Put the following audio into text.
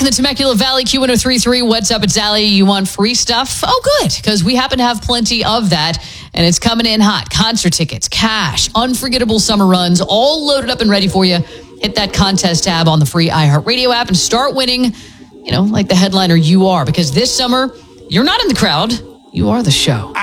in the Temecula Valley, Q1033. What's up? It's Allie. You want free stuff? Oh, good, because we happen to have plenty of that, and it's coming in hot. Concert tickets, cash, unforgettable summer runs, all loaded up and ready for you. Hit that contest tab on the free iHeartRadio app and start winning, like the headliner you are, because this summer, you're not in the crowd, you are the show.